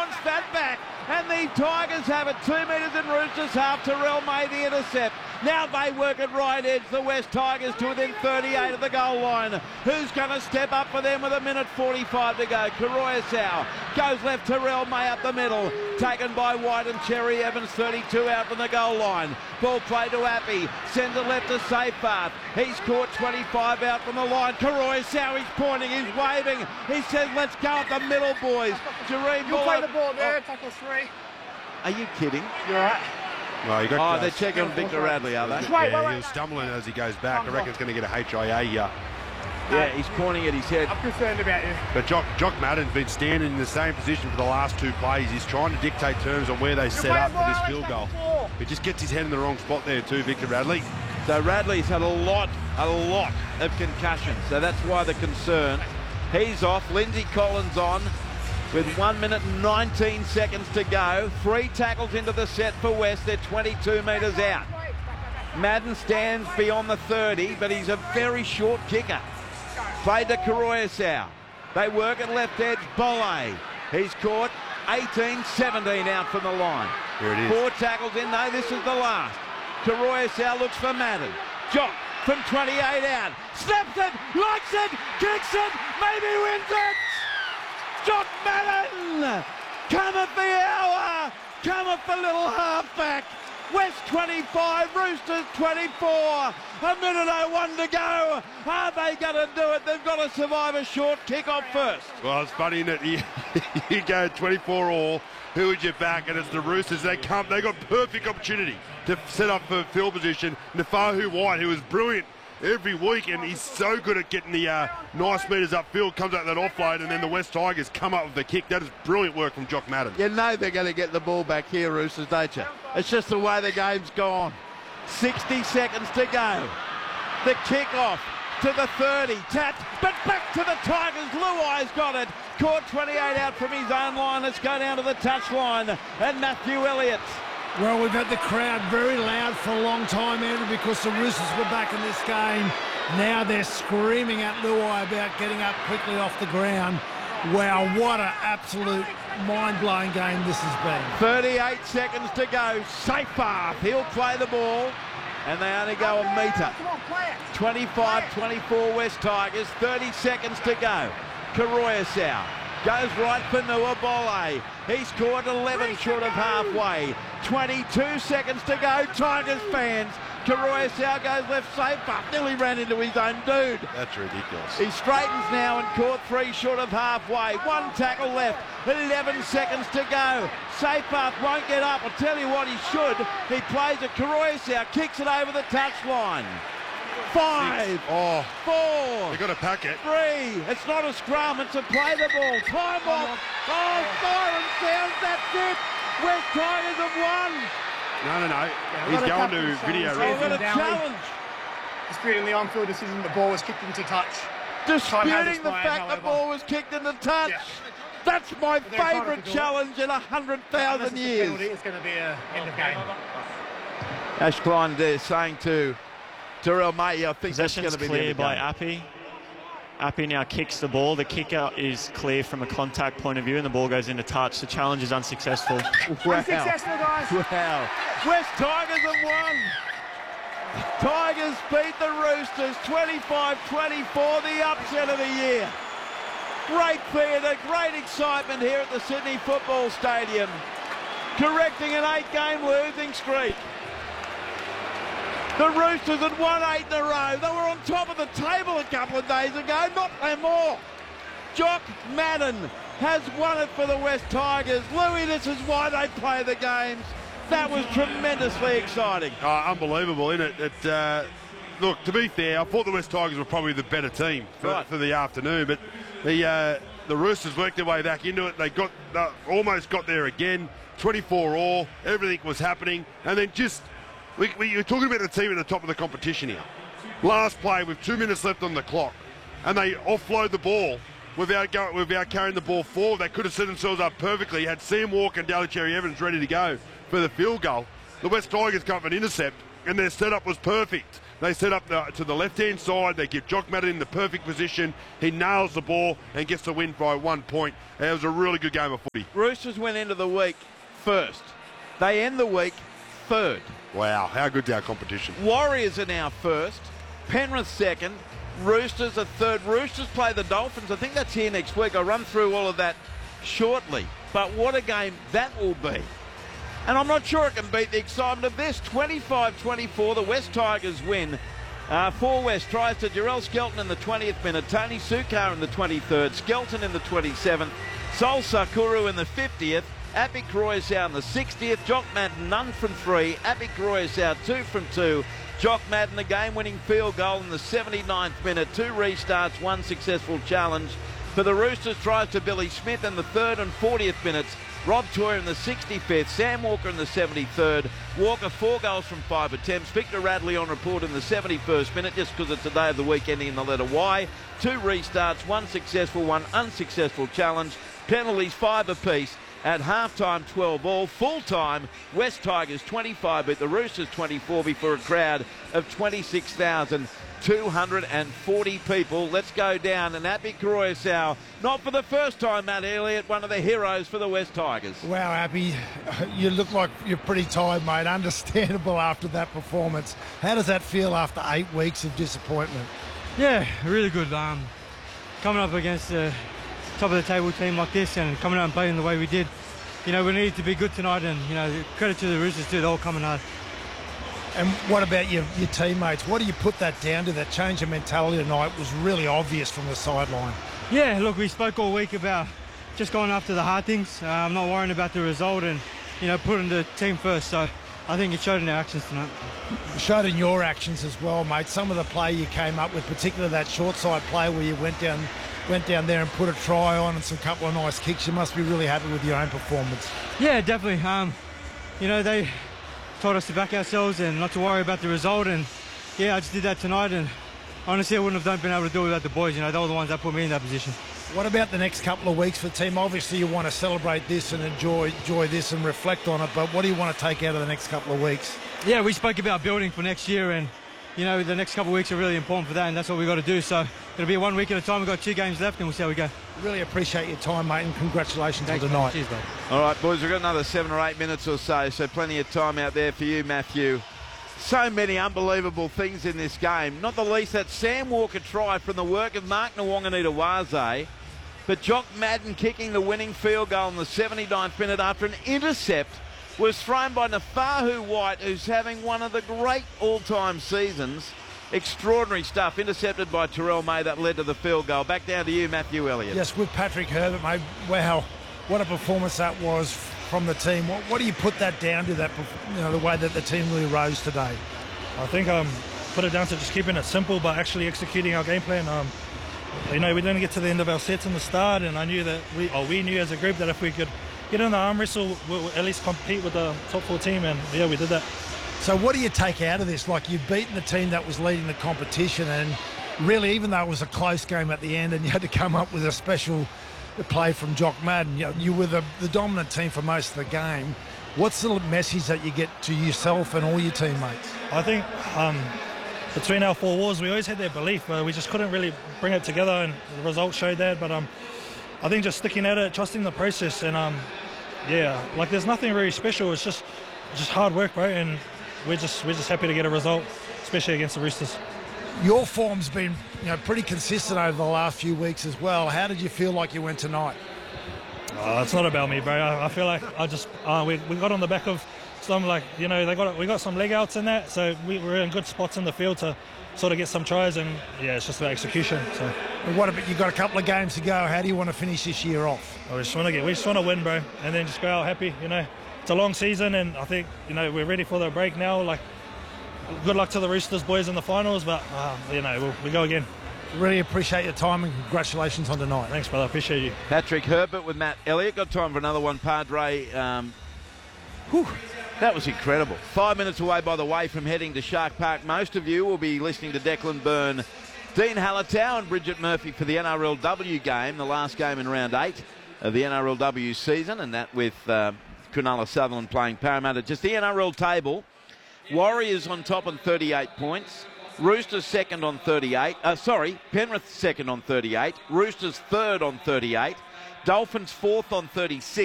wants that back. And the Tigers have it 2 metres in Roosters half. Terrell May the intercept. Now they work at right edge. The West Tigers to within 38 of the goal line. Who's going to step up for them with 1:45 to go? Karoyasau goes left. Terrell May up the middle. Taken by White and Cherry Evans, 32 out from the goal line. Ball play to Appy. Sends it left to Safepath. He's caught 25 out from the line. Karoyasau, he's pointing, he's waving. He says, let's go up the middle, boys. Jareen You'll play the ball there, tackle 3. Are you kidding? You're right. Well, you got they're checking on Victor Radley, are they? Wait, he was stumbling as he goes back. I reckon it's going to get a HIA here. Yeah, he's pointing at his head. I'm concerned about you. But Jock Madden's been standing in the same position for the last 2 plays. He's trying to dictate terms on where they set up for this field goal. He just gets his head in the wrong spot there too, Victor Radley. So Radley's had a lot of concussions, so that's why the concern. He's off. Lindsay Collins on with 1 minute and 19 seconds to go. 3 tackles into the set for West. They're 22 metres out. Madden stands beyond the 30, but he's a very short kicker. Played to Karoyasau. They work at left edge. Bolle. He's caught 18-17 out from the line. Here it is. 4 tackles in. No, this is the last. Karoyasau looks for Madden. Jock from 28 out. Snaps it, likes it, kicks it, maybe wins it. Jock Madden! Cometh the hour! Cometh the little halfback! West 25, Roosters 24. 1:01 to go. Are they going to do it? They've got to survive a short kick-off first. Well, it's funny that you go 24 all. Who would you back? And it's the Roosters. They got perfect opportunity to set up for field position. Nafahu White, who is brilliant every week, and he's so good at getting the nice metres upfield, comes out that offload, and then the West Tigers come up with the kick. That is brilliant work from Jock Madden. You know they're going to get the ball back here, Roosters, don't you? It's just the way the game's gone. 60 seconds to go. The kick-off to the 30. Tapped, but back to the Tigers. Luai's got it. Caught 28 out from his own line. Let's go down to the touch line. And Matthew Elliott. Well, we've had the crowd very loud for a long time, Andrew, because the Roosters were back in this game. Now they're screaming at Luai about getting up quickly off the ground. Wow, what an absolute mind-blowing game this has been. 38 seconds to go. Safepath. He'll play the ball. And they only go a metre. 25-24 West Tigers. 30 seconds to go. Karoyasau goes right for Nuabola. He's caught 11 short of halfway. 22 seconds to go. Tigers fans. Karoyasau goes left safe, but nearly ran into his own dude. That's ridiculous. He straightens now and caught 3 short of halfway. 1 tackle left. 11 seconds to go. Safepath won't get up. I'll tell you what he should. He plays it. Karoyasau kicks it over the touchline. 5, 4. They've got to pack it. 3. It's not a scrum. It's a play the ball. Time off. Oh, siren sounds. That's it. West Tigers have won. No. He's going to video. They've got a challenge. Disputing the on-field decision, the ball was kicked into touch. Disputing the fact the ball was kicked into touch. Yeah. That's my favourite challenge in 100,000 years. It's going to be an end of game. Ash Klein there saying to Terrell May, I think that's going to be clear by Appy. Appy now kicks the ball. The kicker is clear from a contact point of view, and the ball goes into touch. The challenge is unsuccessful. Wow. Unsuccessful, guys. Wow. West Tigers have won. Tigers beat the Roosters 25-24, the upset of the year. Great theatre, great excitement here at the Sydney Football Stadium. Correcting an 8-game losing streak. The Roosters had won 8 in a row. They were on top of the table a couple of days ago, not no more. Jock Madden has won it for the West Tigers. Louis, this is why they play the games. That was tremendously exciting. Unbelievable, isn't it? Look, to be fair, I thought the West Tigers were probably the better team for the afternoon, but the Roosters worked their way back into it. They almost got there again. 24 all, everything was happening, and then just you're talking about the team at the top of the competition here. Last play with 2 minutes left on the clock, and they offload the ball without carrying the ball forward. They could have set themselves up perfectly. Had Sam Walker and Daly Cherry Evans ready to go for the field goal. The West Tigers come up an intercept, and their setup was perfect. They set up to the left-hand side. They give Jock Madden in the perfect position. He nails the ball and gets the win by 1 point. It was a really good game of footy. Roosters went into the week first. They end the week third. Wow, how good's our competition? Warriors are now first. Penrith second. Roosters are third. Roosters play the Dolphins. I think that's here next week. I'll run through all of that shortly. But what a game that will be. And I'm not sure it can beat the excitement of this. 25-24, the West Tigers win. For West, tries to Jarrell Skelton in the 20th minute, Tony Sukar in the 23rd, Skelton in the 27th, Sol Sakuru in the 50th, Api Croysow in the 60th, Jock Madden none from 3, Api Croysow 2 from 2, Jock Madden a game-winning field goal in the 79th minute, 2 restarts, 1 successful challenge. For the Roosters, tries to Billy Smith in the 3rd and 40th minutes, Rob Toyer in the 65th, Sam Walker in the 73rd, Walker 4 goals from 5 attempts, Victor Radley on report in the 71st minute, just because it's a day of the week ending in the letter Y, 2 restarts, 1 successful, 1 unsuccessful challenge, penalties 5 apiece. At half-time, 12 all. Full-time, West Tigers 25 beat the Roosters 24 before a crowd of 26,240 people. Let's go down and Api Croysow, not for the first time, Matt Elliott, one of the heroes for the West Tigers. Wow, Api, you look like you're pretty tired, mate. Understandable after that performance. How does that feel after 8 weeks of disappointment? Yeah, really good. Coming up against the top of the table team like this and coming out and playing the way we did, we needed to be good tonight, and credit to the Roosters too, they're all coming hard. And what about your teammates? What do you put that down to? That change of mentality tonight was really obvious from the sideline. Yeah, look, we spoke all week about just going after the hard things. I'm not worrying about the result and putting the team first, so I think it showed in our actions tonight. It showed in your actions as well, mate. Some of the play you came up with, particularly that short side play where you went down there and put a try on and some couple of nice kicks. You must be really happy with your own performance. Yeah, definitely. They told us to back ourselves and not to worry about the result, and yeah, I just did that tonight, and honestly I wouldn't have been able to do it without the boys. They were the ones that put me in that position. What about the next couple of weeks for the team? Obviously you want to celebrate this and enjoy this and reflect on it, but what do you want to take out of the next couple of weeks? Yeah, we spoke about building for next year, and the next couple of weeks are really important for that, and that's what we've got to do. So it'll be 1 week at a time. We've got 2 games left, and we'll see how we go. Really appreciate your time, mate, and congratulations on tonight. Cheers, mate. All right, boys, we've got another 7 or 8 minutes or so plenty of time out there for you, Matthew. So many unbelievable things in this game, not the least that Sam Walker try from the work of Mark Nawaqanitawase, but Jock Madden kicking the winning field goal in the 79th minute after an intercept was thrown by Nafahu White, who's having one of the great all-time seasons. Extraordinary stuff, intercepted by Terrell May, that led to the field goal. Back down to you, Matthew Elliott. Yes, with Patrick Herbert, mate. Wow, what a performance that was from the team. What do you put that down to, the way that the team really rose today? I think put it down to just keeping it simple, but actually executing our game plan. We didn't get to the end of our sets in the start, and I knew that we knew as a group that if we could get in the arm wrestle, we'll at least compete with the top 4 team, and yeah, we did that. So what do you take out of this? Like, you've beaten the team that was leading the competition, and really, even though it was a close game at the end and you had to come up with a special play from Jock Madden, you were the dominant team for most of the game. What's the message that you get to yourself and all your teammates? I think between our 4 walls, we always had that belief, but we just couldn't really bring it together, and the results showed that. But I think just sticking at it, trusting the process, and there's nothing really special. It's just hard work, bro, and we're just happy to get a result, especially against the Roosters. Your form's been pretty consistent over the last few weeks as well. How did you feel like you went tonight? It's not about me, bro. I feel like we got on the back of some, we got some leg outs in that, so we're in good spots in the field to sort of get some tries, and yeah, it's just about execution. So what about, you've got a couple of games to go? How do you want to finish this year off? We just want to win, bro, and then just go out happy. It's a long season, and I think we're ready for the break now. Good luck to the Roosters boys in the finals, but we go again. Really appreciate your time, and congratulations on tonight. Thanks, brother. Appreciate you. Patrick Herbert with Matt Elliott. Got time for another one, Padre. That was incredible. 5 minutes away, by the way, from heading to Shark Park. Most of you will be listening to Declan Byrne, Dean Hallertau and Bridget Murphy for the NRLW game, the last game in round 8 of the NRLW season, and that with Cronulla Sutherland playing Parramatta. Just the NRL table. Warriors on top on 38 points. Roosters second on 38. Penrith second on 38. Roosters third on 38. Dolphins fourth on 36.